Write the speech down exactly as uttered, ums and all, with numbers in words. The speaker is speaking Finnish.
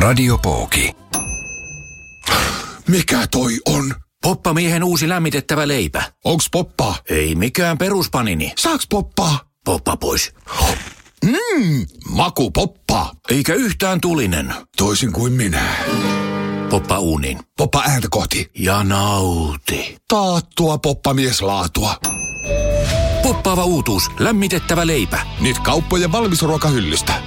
Radiopooki. Mikä toi on? Poppamiehen uusi lämmitettävä leipä. Onks poppaa? Ei mikään peruspanini. Saaks poppaa? Poppa pois. Mmm, maku poppaa. Eikä yhtään tulinen. Toisin kuin minä. Poppa uuniin. Poppa ääntä kohti. Ja nauti. Taattua poppamieslaatua. Poppaava uutuus. Lämmitettävä leipä. Nyt kauppojen valmisruokahyllystä.